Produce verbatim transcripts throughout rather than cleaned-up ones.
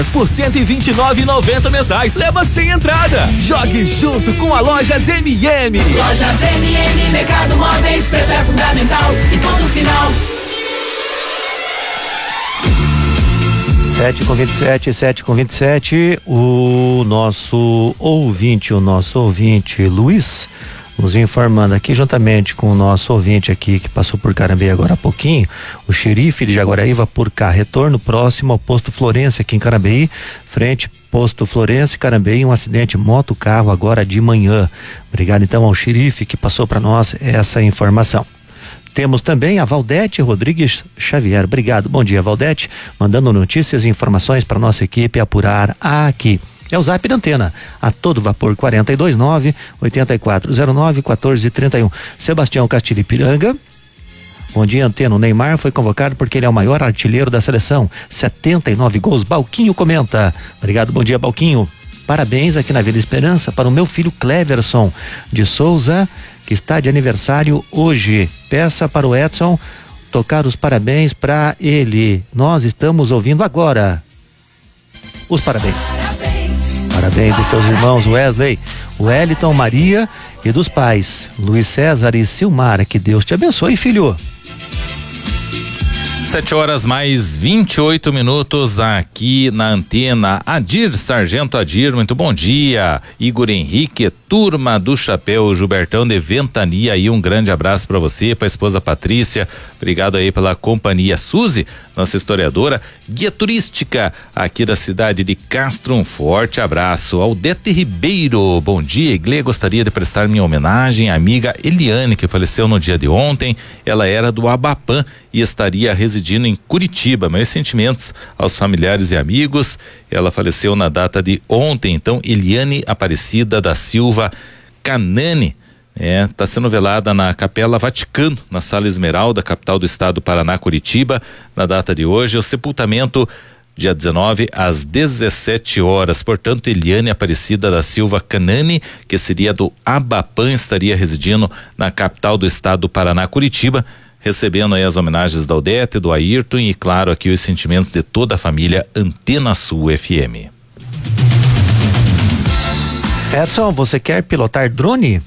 por cento e vinte e nove reais e noventa centavos mensais. Leva sem entrada. Jogue junto com a Lojas M M. Lojas M M, Mercado Móveis, preço é fundamental e ponto final. sete com vinte e sete, sete com vinte e sete, o nosso ouvinte, o nosso ouvinte Luiz, nos informando aqui, juntamente com o nosso ouvinte aqui que passou por Carambeí agora há pouquinho, o xerife de Jaguaraíva por cá, retorno próximo ao posto Florença aqui em Carambeí, frente posto Florença e Carambeí, um acidente moto-carro agora de manhã. Obrigado então ao xerife que passou para nós essa informação. Temos também a Valdete Rodrigues Xavier. Obrigado. Bom dia, Valdete. Mandando notícias e informações para nossa equipe apurar aqui. É o Zap da Antena. A todo vapor quarenta e dois nove, oitenta e quatro zero nove, quatorze trinta e um. Sebastião Castilho Ipiranga. Bom dia, Antena. O Neymar foi convocado porque ele é o maior artilheiro da seleção. setenta e nove gols. Balquinho comenta. Obrigado. Bom dia, Balquinho. Parabéns aqui na Vila Esperança para o meu filho Cleverson de Souza, que está de aniversário hoje. Peça para o Edson tocar os parabéns para ele. Nós estamos ouvindo agora os parabéns. Parabéns, parabéns de seus irmãos Wesley, Wellington, Maria e dos pais Luiz César e Silmara. Que Deus te abençoe, filho. Sete horas mais vinte e oito minutos aqui na Antena. Adir, Sargento Adir, muito bom dia. Igor Henrique, turma do Chapéu, Gilbertão de Ventania aí, um grande abraço para você, para a esposa Patrícia, obrigado aí pela companhia. Suzy, nossa historiadora, guia turística aqui da cidade de Castro, um forte abraço. Aldete Ribeiro, bom dia, Iglê, gostaria de prestar minha homenagem à amiga Eliane, que faleceu no dia de ontem. Ela era do Abapan e estaria residindo em Curitiba. Meus sentimentos aos familiares e amigos. Ela faleceu na data de ontem. Então, Eliane Aparecida da Silva Canani, é, tá sendo velada na Capela Vaticano, na Sala Esmeralda, capital do estado do Paraná, Curitiba, na data de hoje. O sepultamento dia dezenove às dezessete horas. Portanto, Eliane Aparecida da Silva Canani, que seria do Abapan, estaria residindo na capital do estado do Paraná, Curitiba, recebendo aí as homenagens da Odete, do Ayrton e, claro, aqui os sentimentos de toda a família Antena Sul F M. Edson, você quer pilotar drone?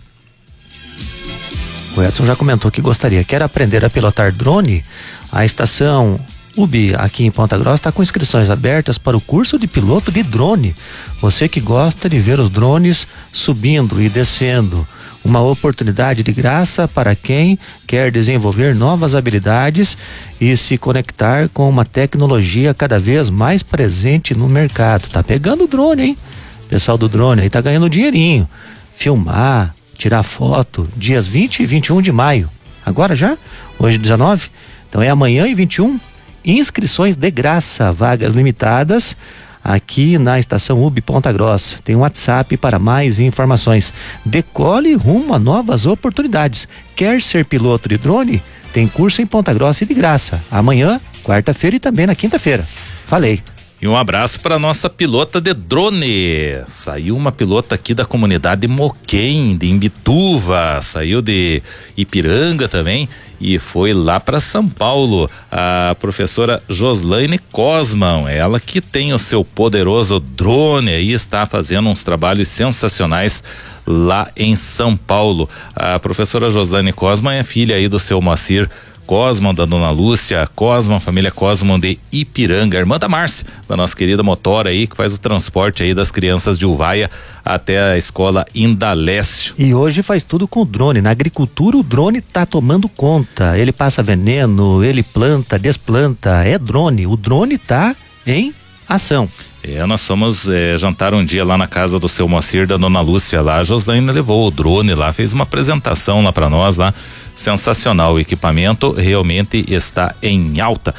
O Edson já comentou que gostaria. Quer aprender a pilotar drone? A estação U B aqui em Ponta Grossa está com inscrições abertas para o curso de piloto de drone. Você que gosta de ver os drones subindo e descendo. Uma oportunidade de graça para quem quer desenvolver novas habilidades e se conectar com uma tecnologia cada vez mais presente no mercado. Tá pegando o drone, hein? O pessoal do drone aí tá ganhando dinheirinho. Filmar, tirar foto, dias vinte e vinte e um de maio. Agora já? Hoje dezenove? Então é amanhã e vinte e um. Inscrições de graça, vagas limitadas aqui na estação U B Ponta Grossa. Tem um WhatsApp para mais informações. Decole rumo a novas oportunidades. Quer ser piloto de drone? Tem curso em Ponta Grossa e de graça. Amanhã, quarta-feira e também na quinta-feira. Falei. E um abraço para nossa pilota de drone. Saiu uma pilota aqui da comunidade Moquém, de Imbituva, saiu de Ipiranga também e foi lá para São Paulo. A professora Joslaine Cosman, ela que tem o seu poderoso drone aí, está fazendo uns trabalhos sensacionais lá em São Paulo. A professora Joslaine Cosman é filha aí do seu Moacir Cosman, da dona Lúcia Cosman, família Cosman de Ipiranga, irmã da Márcia, da nossa querida motora aí, que faz o transporte aí das crianças de Uvaia até a escola Indalécio. E hoje faz tudo com o drone. Na agricultura o drone tá tomando conta. Ele passa veneno, ele planta, desplanta, é drone. O drone tá em ação. É, nós fomos é, jantar um dia lá na casa do seu Moacir, da dona Lúcia lá. A Joslaine levou o drone lá, fez uma apresentação lá para nós lá, sensacional. O equipamento realmente está em alta.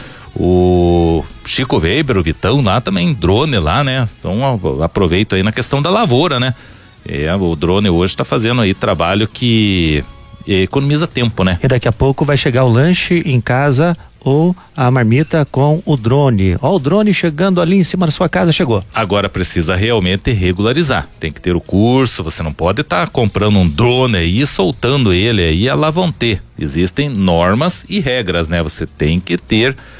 O Chico Weber, o Vitão lá também, drone lá, né? Então aproveito aí na questão da lavoura, né? É, o drone hoje está fazendo aí trabalho que economiza tempo, né? E daqui a pouco vai chegar o lanche em casa ou a marmita com o drone. Ó, o drone chegando ali em cima da sua casa, chegou. Agora precisa realmente regularizar. Tem que ter o curso, você não pode estar tá comprando um drone aí e soltando ele aí, a lá vão ter. Existem normas e regras, né? Você tem que ter